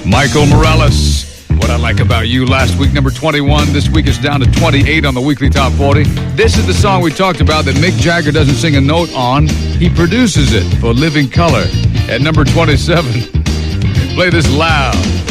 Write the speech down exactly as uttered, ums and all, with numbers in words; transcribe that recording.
Michael Morales, What I Like About You. Last week, number twenty-one. This week, it's down to twenty-eight on the weekly top forty. This is the song we talked about that Mick Jagger doesn't sing a note on. He produces it for Living Colour. At number twenty-seven, play this loud.